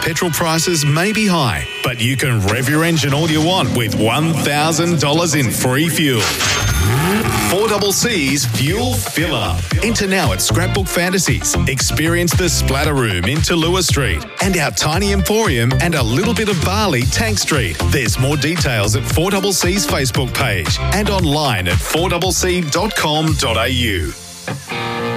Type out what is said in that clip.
Petrol prices may be high, but you can rev your engine all you want with $1,000 in free fuel. 4CC's Fuel Filler. Enter now at Scrapbook Fantasies. Experience the Splatter Room in Tallulah Street and our Tiny Emporium and a little bit of Bali, Tank Street. There's more details at 4CC's Facebook page and online at 4cc.com.au.